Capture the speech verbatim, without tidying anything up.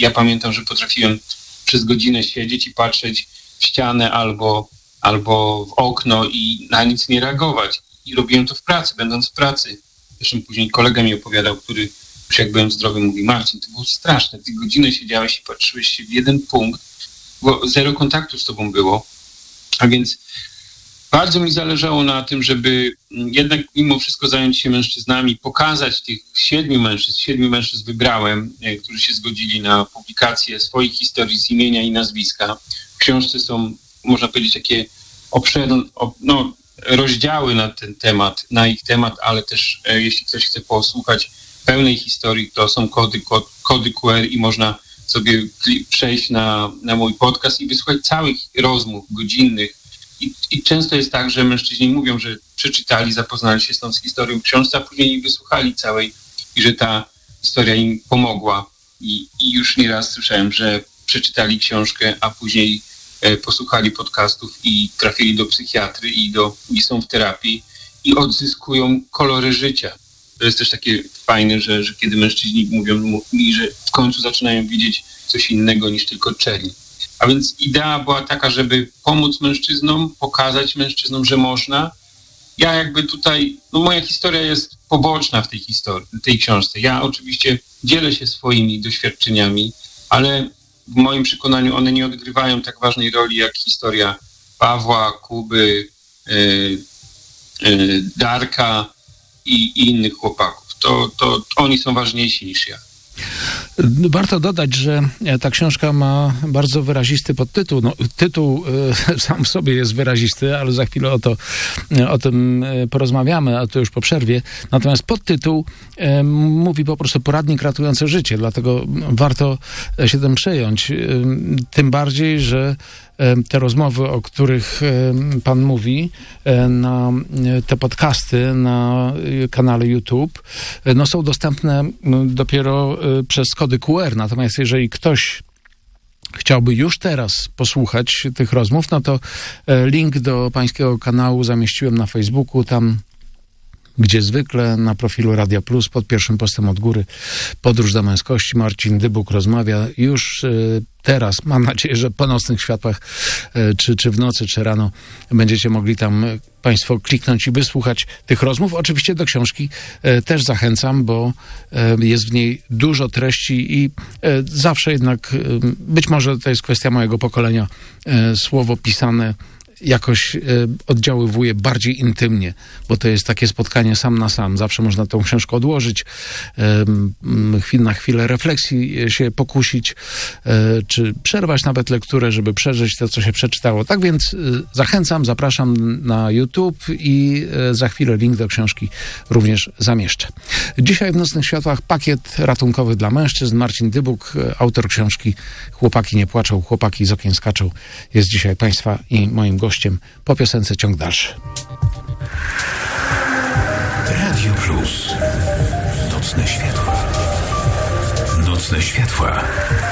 ja pamiętam, że potrafiłem przez godzinę siedzieć i patrzeć w ścianę albo, albo w okno i na nic nie reagować. I robiłem to w pracy, będąc w pracy. Zresztą później kolega mi opowiadał, który już jak byłem zdrowy, mówi: Marcin, to było straszne. Ty godzinę siedziałeś i patrzyłeś się w jeden punkt, bo zero kontaktu z tobą było. A więc bardzo mi zależało na tym, żeby jednak mimo wszystko zająć się mężczyznami, pokazać tych siedmiu mężczyzn. Siedmiu mężczyzn wybrałem, którzy się zgodzili na publikację swoich historii z imienia i nazwiska. W książce są, można powiedzieć, takie obszerne, no, rozdziały na ten temat, na ich temat, ale też e, jeśli ktoś chce posłuchać pełnej historii, to są kody, kod, kody Q R i można sobie przejść na, na mój podcast i wysłuchać całych rozmów godzinnych. I, I często jest tak, że mężczyźni mówią, że przeczytali, zapoznali się z tą historią w książce, a później jej wysłuchali całej i że ta historia im pomogła. I, i już nieraz słyszałem, że przeczytali książkę, a później e, posłuchali podcastów i trafili do psychiatry i, do, i są w terapii i odzyskują kolory życia. To jest też takie fajne, że, że kiedy mężczyźni mówią mi, że w końcu zaczynają widzieć coś innego niż tylko czerni. A więc idea była taka, żeby pomóc mężczyznom, pokazać mężczyznom, że można. Ja jakby tutaj, no moja historia jest poboczna w tej historii, w tej książce. Ja oczywiście dzielę się swoimi doświadczeniami, ale w moim przekonaniu one nie odgrywają tak ważnej roli jak historia Pawła, Kuby, yy, yy, Darka i, i innych chłopaków. To, to oni są ważniejsi niż ja. Warto dodać, że ta książka ma bardzo wyrazisty podtytuł. No, tytuł y, sam w sobie jest wyrazisty, ale za chwilę o, to, o tym porozmawiamy, a to już po przerwie. Natomiast podtytuł y, mówi po prostu poradnik ratujący życie, dlatego warto się tym przejąć. Y, tym bardziej, że te rozmowy, o których pan mówi, na te podcasty na kanale YouTube, no są dostępne dopiero przez kody Q R. Natomiast jeżeli ktoś chciałby już teraz posłuchać tych rozmów, no to link do pańskiego kanału zamieściłem na Facebooku, tam gdzie zwykle na profilu Radia Plus pod pierwszym postem od góry Podróż do męskości. Marcin Dybuk rozmawia już y, teraz. Mam nadzieję, że po nocnych światłach y, czy, czy w nocy, czy rano będziecie mogli tam y, państwo kliknąć i wysłuchać tych rozmów. Oczywiście do książki y, też zachęcam, bo y, jest w niej dużo treści i y, zawsze jednak, y, być może to jest kwestia mojego pokolenia, y, słowo pisane jakoś y, oddziaływuje bardziej intymnie, bo to jest takie spotkanie sam na sam. Zawsze można tą książkę odłożyć, y, chwil na chwilę refleksji się pokusić, y, czy przerwać nawet lekturę, żeby przeżyć to, co się przeczytało. Tak więc y, zachęcam, zapraszam na YouTube i y, za chwilę link do książki również zamieszczę. Dzisiaj w Nocnych Światłach pakiet ratunkowy dla mężczyzn. Marcin Dybuk, autor książki Chłopaki nie płaczą, chłopaki z okien skaczą, jest dzisiaj państwa i moim gościem. Po piosence ciąg dalszy. Radio Plus. Nocne światła. Nocne światła.